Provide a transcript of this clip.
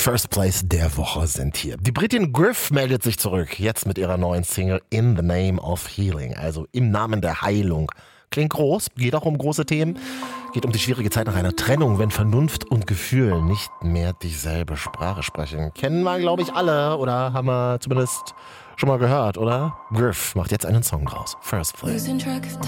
First Place der Woche sind hier. Die Britin Griff meldet sich zurück, jetzt mit ihrer neuen Single In the Name of Healing, also im Namen der Heilung. Klingt groß, geht auch um große Themen, geht um die schwierige Zeit nach einer Trennung, wenn Vernunft und Gefühl nicht mehr dieselbe Sprache sprechen. Kennen wir, glaube ich, alle oder haben wir zumindest schon mal gehört, oder? Griff macht jetzt einen Song draus. First Place.